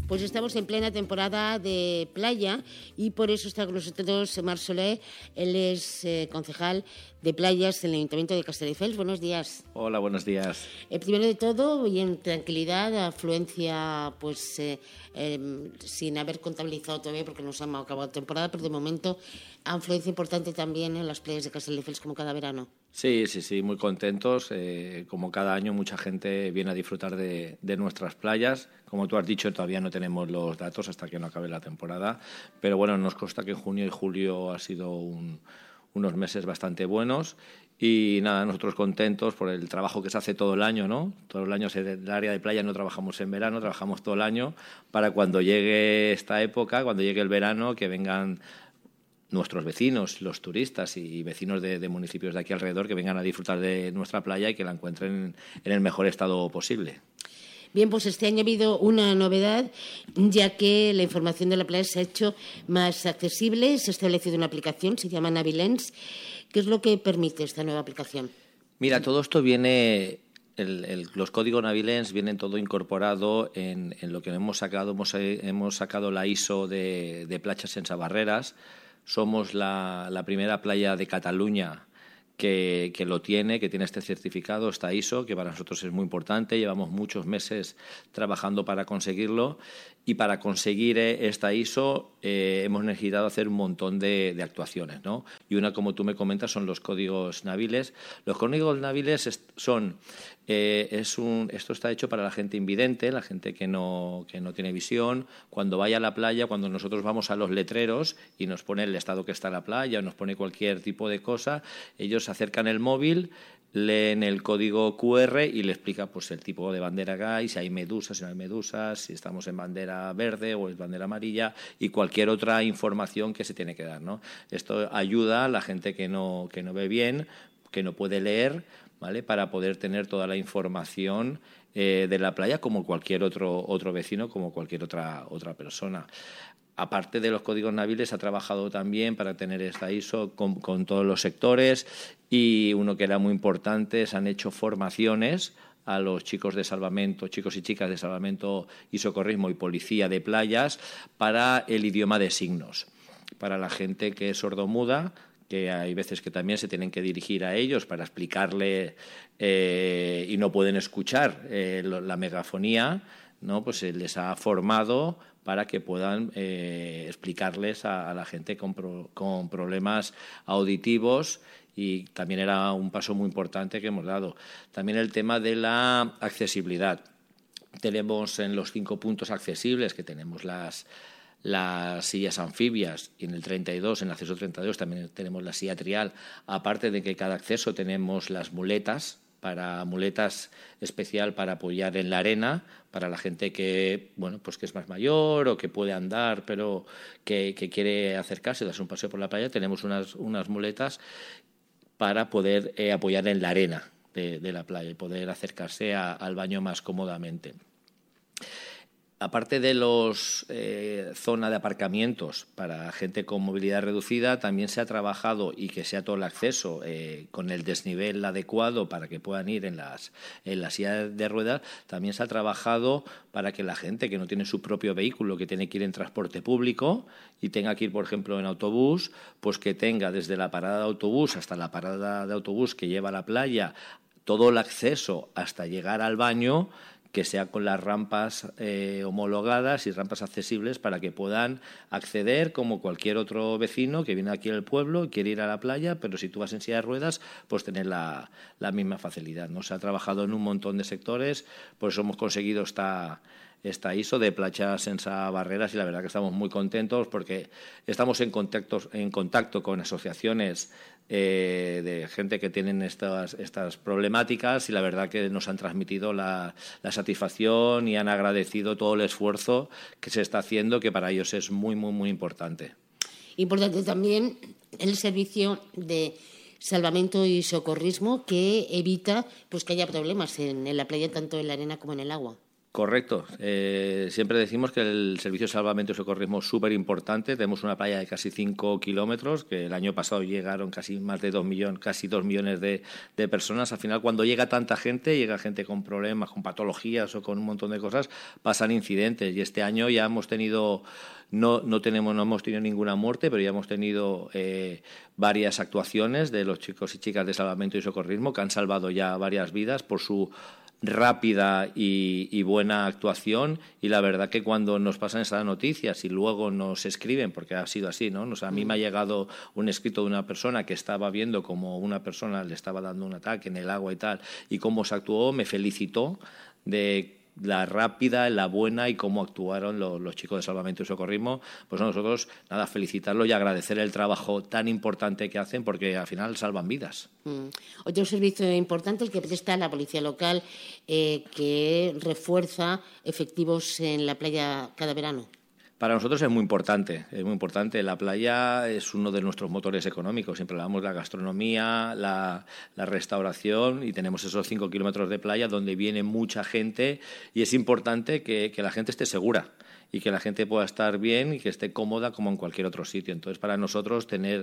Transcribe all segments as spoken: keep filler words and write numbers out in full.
Pues estamos en plena temporada de playa y por eso está con nosotros Marc Soler. Él es eh, concejal de playas en el Ayuntamiento de Castelldefels. Buenos días. Hola, buenos días. Eh, primero de todo, y en tranquilidad, afluencia pues eh, eh, sin haber contabilizado todavía porque no se ha acabado la temporada, pero de momento afluencia importante también en las playas de Castelldefels como cada verano. Sí, sí, sí, muy contentos. Eh, como cada año, mucha gente viene a disfrutar de, de nuestras playas. Como tú has dicho, todavía no tenemos los datos hasta que no acabe la temporada. Pero bueno, nos consta que junio y julio ha sido un, unos meses bastante buenos. Y nada, nosotros contentos por el trabajo que se hace todo el año, ¿no? Todo el año en el área de playa no trabajamos en verano, trabajamos todo el año para cuando llegue esta época, cuando llegue el verano, que vengan nuestros vecinos, los turistas y vecinos de, de municipios de aquí alrededor que vengan a disfrutar de nuestra playa y que la encuentren en el mejor estado posible. Bien, pues este año ha habido una novedad, ya que la información de la playa se ha hecho más accesible. Se ha establecido una aplicación, se llama Navilens. ¿Qué es lo que permite esta nueva aplicación? Mira, todo esto viene... El, el, los códigos Navilens vienen todo incorporado en, en lo que hemos sacado. Hemos, hemos sacado la I S O de, de Playas Sense Barreras. Somos la, la primera playa de Cataluña que, que lo tiene, que tiene este certificado, esta I S O, que para nosotros es muy importante. Llevamos muchos meses trabajando para conseguirlo y para conseguir esta I S O eh, hemos necesitado hacer un montón de, de actuaciones, ¿no? Y una, como tú me comentas, son los códigos Naviles. Los códigos Naviles son... Eh, es un, esto está hecho para la gente invidente, la gente que no, que no tiene visión. Cuando vaya a la playa, cuando nosotros vamos a los letreros y nos pone el estado que está la playa, nos pone cualquier tipo de cosa, ellos acercan el móvil, leen el código cu erre y le explica pues el tipo de bandera que hay, si hay medusas, si no hay medusas, si estamos en bandera verde o es bandera amarilla y cualquier otra información que se tiene que dar, ¿no? Esto ayuda a la gente que no, que no ve bien, que no puede leer, ¿vale? Para poder tener toda la información eh, de la playa como cualquier otro, otro vecino, como cualquier otra, otra persona. Aparte de los códigos Naviles, ha trabajado también para tener esta I S O con, con todos los sectores y uno que era muy importante, se han hecho formaciones a los chicos de salvamento, chicos y chicas de salvamento y socorrismo y policía de playas para el idioma de signos, para la gente que es sordomuda, que hay veces que también se tienen que dirigir a ellos para explicarle eh, y no pueden escuchar eh, la megafonía, ¿no? Pues se les ha formado para que puedan eh, explicarles a, a la gente con, pro, con problemas auditivos y también era un paso muy importante que hemos dado. También el tema de la accesibilidad. Tenemos en los cinco puntos accesibles que tenemos las... las sillas anfibias y en el treinta y dos, en el acceso treinta y dos también tenemos la silla trial, aparte de que cada acceso tenemos las muletas, para muletas especial para apoyar en la arena, para la gente que bueno pues que es más mayor o que puede andar pero que, que quiere acercarse, darse un paseo por la playa, tenemos unas, unas muletas para poder eh, apoyar en la arena de, de la playa y poder acercarse a, al baño más cómodamente. Aparte de los eh, zona de aparcamientos para gente con movilidad reducida, también se ha trabajado y que sea todo el acceso eh, con el desnivel adecuado para que puedan ir en las en la silla de ruedas. También se ha trabajado para que la gente que no tiene su propio vehículo, que tiene que ir en transporte público y tenga que ir, por ejemplo, en autobús, pues que tenga desde la parada de autobús hasta la parada de autobús que lleva a la playa todo el acceso hasta llegar al baño, que sea con las rampas eh, homologadas y rampas accesibles para que puedan acceder como cualquier otro vecino que viene aquí al pueblo y quiere ir a la playa, pero si tú vas en silla de ruedas, pues tener la, la misma facilidad, ¿no? Se ha trabajado en un montón de sectores, por eso hemos conseguido esta, esta I S O de Playas Sense Barreras y la verdad que estamos muy contentos porque estamos en contacto, en contacto con asociaciones Eh, de gente que tienen estas, estas problemáticas y la verdad que nos han transmitido la, la satisfacción y han agradecido todo el esfuerzo que se está haciendo, que para ellos es muy, muy, muy importante. Importante también el servicio de salvamento y socorrismo que evita pues que haya problemas en, en la playa, tanto en la arena como en el agua. Correcto. Eh, siempre decimos que el servicio de salvamento y socorrismo es súper importante. Tenemos una playa de casi cinco kilómetros, que el año pasado llegaron casi más de dos millones, casi dos millones de, de personas. Al final, cuando llega tanta gente, llega gente con problemas, con patologías o con un montón de cosas, pasan incidentes. Y este año ya hemos tenido, no, no tenemos, no hemos tenido ninguna muerte, pero ya hemos tenido eh, varias actuaciones de los chicos y chicas de salvamento y socorrismo que han salvado ya varias vidas por su rápida y, y buena actuación, y la verdad que cuando nos pasan esas noticias y luego nos escriben, porque ha sido así, ¿no? O sea, a mí me ha llegado un escrito de una persona que estaba viendo cómo una persona le estaba dando un ataque en el agua y tal, y cómo se actuó, me felicitó de la rápida, la buena y cómo actuaron los, los chicos de salvamento y socorrismo. Pues nosotros, nada, felicitarlos y agradecer el trabajo tan importante que hacen, porque al final salvan vidas. Mm. Otro servicio importante el que presta la policía local, eh, que refuerza efectivos en la playa cada verano. Para nosotros es muy importante, es muy importante. La playa es uno de nuestros motores económicos. Siempre hablamos de la gastronomía, la, la restauración, y tenemos esos cinco kilómetros de playa donde viene mucha gente, y es importante que, que la gente esté segura y que la gente pueda estar bien y que esté cómoda como en cualquier otro sitio. Entonces, para nosotros tener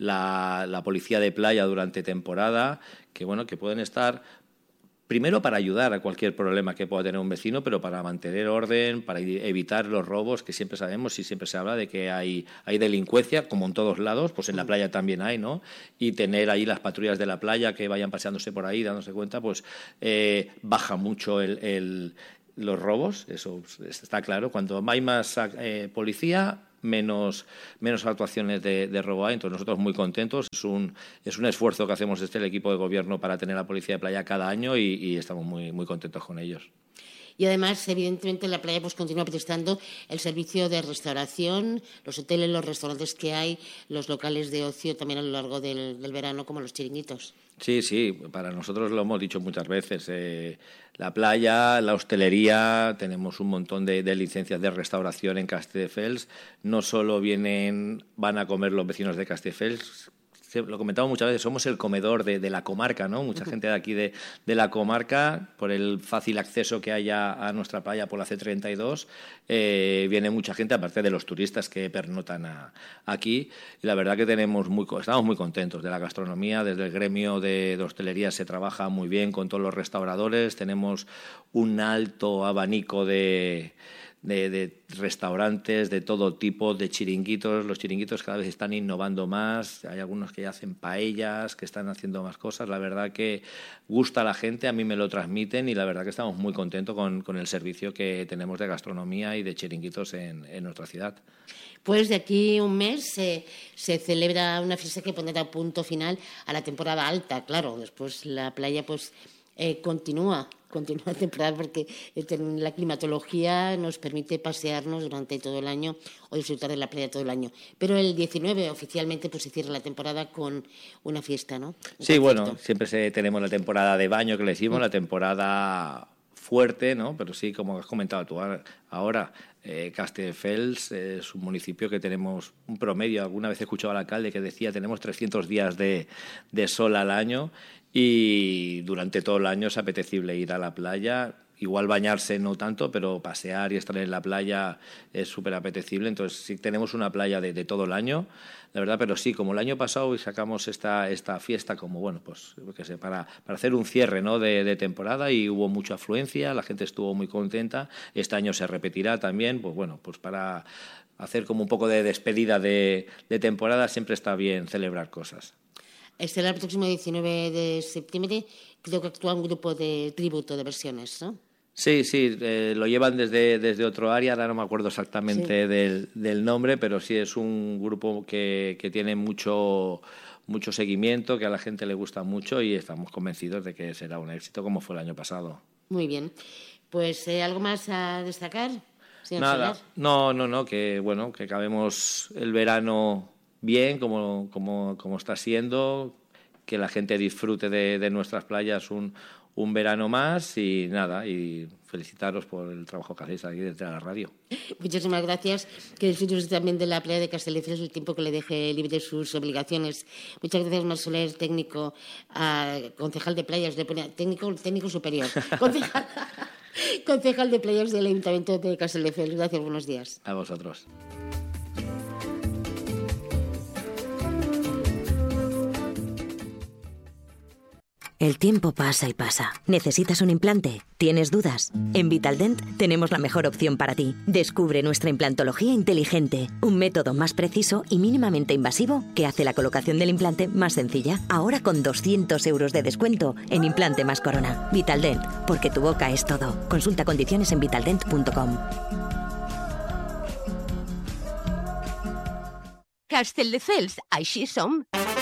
la, la policía de playa durante temporada, que bueno, que pueden estar primero para ayudar a cualquier problema que pueda tener un vecino, pero para mantener orden, para evitar los robos, que siempre sabemos y siempre se habla de que hay, hay delincuencia, como en todos lados, pues en la playa también hay, ¿no? Y tener ahí las patrullas de la playa que vayan paseándose por ahí, dándose cuenta, pues eh, baja mucho el, el, los robos, eso está claro. Cuando hay más eh, policía, menos, menos actuaciones de, de robo hay. Entonces nosotros muy contentos. Es un, es un esfuerzo que hacemos desde el equipo de gobierno para tener la policía de playa cada año, y, y estamos muy, muy contentos con ellos. Y además, evidentemente, la playa pues continúa prestando el servicio de restauración, los hoteles, los restaurantes que hay, los locales de ocio también a lo largo del, del verano, como los chiringuitos. Sí, sí, para nosotros lo hemos dicho muchas veces. Eh, la playa, la hostelería, tenemos un montón de, de licencias de restauración en Castelldefels. No solo vienen, van a comer los vecinos de Castelldefels. Lo comentamos muchas veces, somos el comedor de, de la comarca, ¿no? Mucha gente de aquí de, de la comarca, por el fácil acceso que hay a, a nuestra playa por la C treinta y dos, eh, viene mucha gente, aparte de los turistas que pernotan a, aquí. Y la verdad que tenemos muy, estamos muy contentos de la gastronomía. Desde el gremio de, de hostelería se trabaja muy bien con todos los restauradores. Tenemos un alto abanico de... De, de restaurantes de todo tipo, de chiringuitos. Los chiringuitos cada vez están innovando más. Hay algunos que ya hacen paellas, que están haciendo más cosas. La verdad que gusta a la gente, a mí me lo transmiten, y la verdad que estamos muy contentos con, con el servicio que tenemos de gastronomía y de chiringuitos en, en nuestra ciudad. Pues de aquí un mes eh, se celebra una fiesta que pondrá punto final a la temporada alta. Claro, después la playa pues eh, continúa. continúa la temporada porque la climatología nos permite pasearnos durante todo el año o disfrutar de la playa todo el año. Pero el diecinueve oficialmente pues se cierra la temporada con una fiesta, ¿no? Un sí, concierto. Bueno, siempre se, tenemos la temporada de baño que le decimos, mm. la temporada fuerte, ¿no? Pero sí, como has comentado tú ahora, eh, Castelldefels es un municipio que tenemos un promedio. Alguna vez he escuchado al alcalde que decía tenemos trescientos días de, de sol al año, y durante todo el año es apetecible ir a la playa. Igual bañarse no tanto, pero pasear y estar en la playa es súper apetecible. Entonces sí tenemos una playa de, de todo el año, la verdad. Pero sí, como el año pasado sacamos esta, esta fiesta como, bueno, pues qué sé, para, para hacer un cierre, ¿no?, de, de temporada, y hubo mucha afluencia, la gente estuvo muy contenta. Este año se repetirá también, pues bueno, pues para hacer como un poco de despedida de, de temporada siempre está bien celebrar cosas. Estará el próximo diecinueve de septiembre, creo que actúa un grupo de tributo de versiones, ¿no? Sí, sí, eh, lo llevan desde, desde otro área, ahora no me acuerdo exactamente sí. del, del nombre, pero sí es un grupo que, que tiene mucho, mucho seguimiento, que a la gente le gusta mucho, y estamos convencidos de que será un éxito como fue el año pasado. Muy bien. Pues, eh, ¿algo más a destacar, señor Nada, Soler? no, no, no, que bueno, que acabemos el verano bien, como, como, como está siendo, que la gente disfrute de, de nuestras playas un, un verano más, y nada, y felicitaros por el trabajo que hacéis aquí desde la radio. Muchísimas gracias, que disfrutes también de la playa de Castelldefels el tiempo que le deje libre de sus obligaciones. Muchas gracias, Marc Soler, técnico, uh, concejal de playas, de, técnico, técnico superior. Concejal. Concejal de Playas del Ayuntamiento de Castelldefels. Gracias, buenos días. A vosotros. El tiempo pasa y pasa. ¿Necesitas un implante? ¿Tienes dudas? En Vitaldent tenemos la mejor opción para ti. Descubre nuestra implantología inteligente, un método más preciso y mínimamente invasivo que hace la colocación del implante más sencilla. Ahora con doscientos euros de descuento en implante más corona. Vitaldent, porque tu boca es todo. Consulta condiciones en vitaldent punto com. Castelldefels, així som.